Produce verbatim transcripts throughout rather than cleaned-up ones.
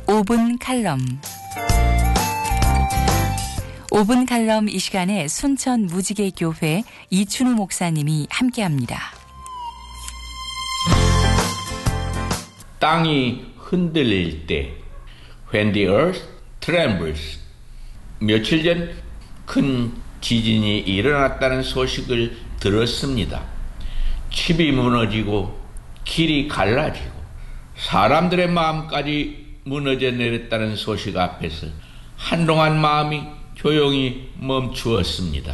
오 분 칼럼. 오 분 칼럼 이 시간에 순천 무지개교회 이춘우 목사님이 함께합니다. 땅이 흔들릴 때 When the earth trembles. 며칠 전 큰 지진이 일어났다는 소식을 들었습니다. 집이 무너지고 길이 갈라지고 사람들의 마음까지 무너져 내렸다는 소식 앞에서 한동안 마음이 조용히 멈추었습니다.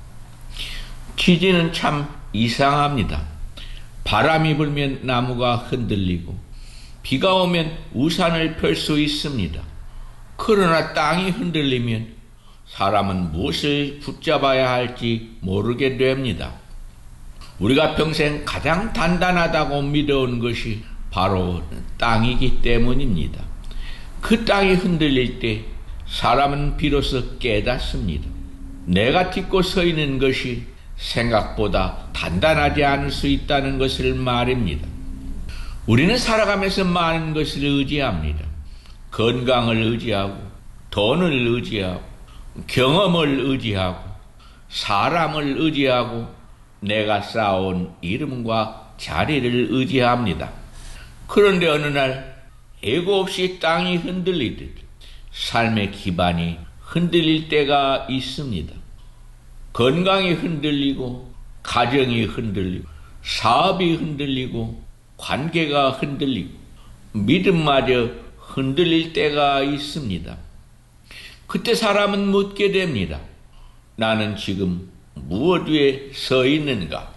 지진은 참 이상합니다. 바람이 불면 나무가 흔들리고 비가 오면 우산을 펼 수 있습니다. 그러나 땅이 흔들리면 사람은 무엇을 붙잡아야 할지 모르게 됩니다. 우리가 평생 가장 단단하다고 믿어온 것이 바로 땅이기 때문입니다. 그 땅이 흔들릴 때 사람은 비로소 깨닫습니다. 내가 딛고 서 있는 것이 생각보다 단단하지 않을 수 있다는 것을 말입니다. 우리는 살아가면서 많은 것을 의지합니다. 건강을 의지하고 돈을 의지하고 경험을 의지하고 사람을 의지하고 내가 쌓아온 이름과 자리를 의지합니다. 그런데 어느 날 예고 없이 땅이 흔들리듯 삶의 기반이 흔들릴 때가 있습니다. 건강이 흔들리고 가정이 흔들리고 사업이 흔들리고 관계가 흔들리고 믿음마저 흔들릴 때가 있습니다. 그때 사람은 묻게 됩니다. 나는 지금 무엇 위에 서 있는가?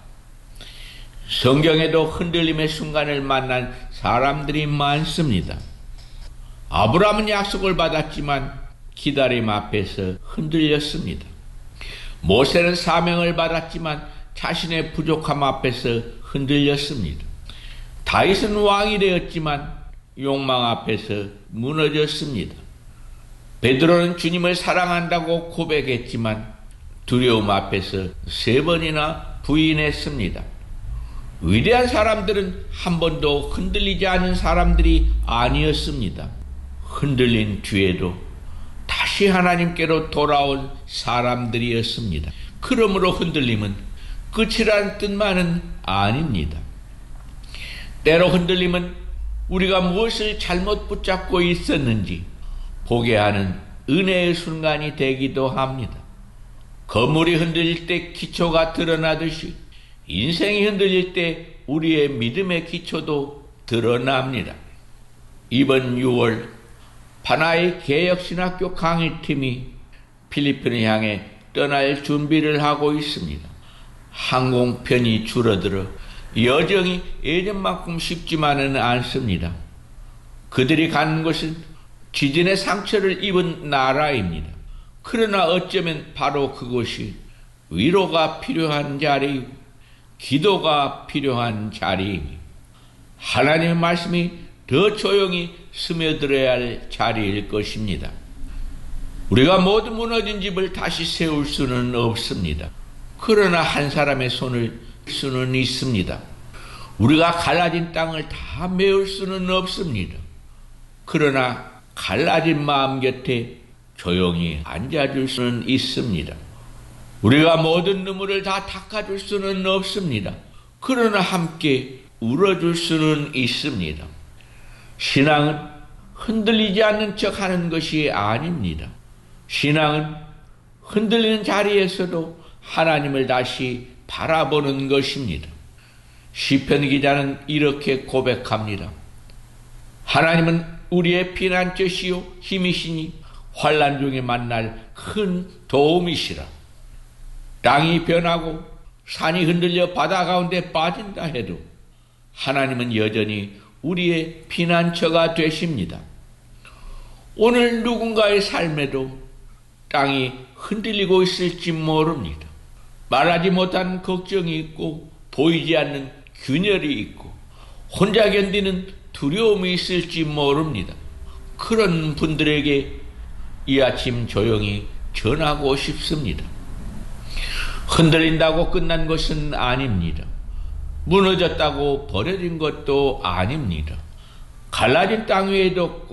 성경에도 흔들림의 순간을 만난 사람들이 많습니다. 아브라함은 약속을 받았지만 기다림 앞에서 흔들렸습니다. 모세는 사명을 받았지만 자신의 부족함 앞에서 흔들렸습니다. 다윗은 왕이 되었지만 욕망 앞에서 무너졌습니다. 베드로는 주님을 사랑한다고 고백했지만 두려움 앞에서 세 번이나 부인했습니다. 위대한 사람들은 한 번도 흔들리지 않은 사람들이 아니었습니다. 흔들린 뒤에도 다시 하나님께로 돌아온 사람들이었습니다. 그러므로 흔들림은 끝이라는 뜻만은 아닙니다. 때로 흔들림은 우리가 무엇을 잘못 붙잡고 있었는지 보게 하는 은혜의 순간이 되기도 합니다. 건물이 흔들릴 때 기초가 드러나듯이 인생이 흔들릴 때 우리의 믿음의 기초도 드러납니다. 이번 유월 파나이 개혁신학교 강의팀이 필리핀을 향해 떠날 준비를 하고 있습니다. 항공편이 줄어들어 여정이 예전만큼 쉽지만은 않습니다. 그들이 가는 곳은 지진의 상처를 입은 나라입니다. 그러나 어쩌면 바로 그곳이 위로가 필요한 자리이고 기도가 필요한 자리입니다. 하나님의 말씀이 더 조용히 스며들어야 할 자리일 것입니다. 우리가 모두 무너진 집을 다시 세울 수는 없습니다. 그러나 한 사람의 손을 볼 수는 있습니다. 우리가 갈라진 땅을 다 메울 수는 없습니다. 그러나 갈라진 마음 곁에 조용히 앉아줄 수는 있습니다. 우리가 모든 눈물을 다 닦아줄 수는 없습니다. 그러나 함께 울어줄 수는 있습니다. 신앙은 흔들리지 않는 척 하는 것이 아닙니다. 신앙은 흔들리는 자리에서도 하나님을 다시 바라보는 것입니다. 시편 기자는 이렇게 고백합니다. 하나님은 우리의 피난처시요 힘이시니 환난 중에 만날 큰 도움이시라. 땅이 변하고 산이 흔들려 바다 가운데 빠진다 해도 하나님은 여전히 우리의 피난처가 되십니다. 오늘 누군가의 삶에도 땅이 흔들리고 있을지 모릅니다. 말하지 못한 걱정이 있고 보이지 않는 균열이 있고 혼자 견디는 두려움이 있을지 모릅니다. 그런 분들에게 이 아침 조용히 전하고 싶습니다. 흔들린다고 끝난 것은 아닙니다. 무너졌다고 버려진 것도 아닙니다. 갈라진 땅 위에도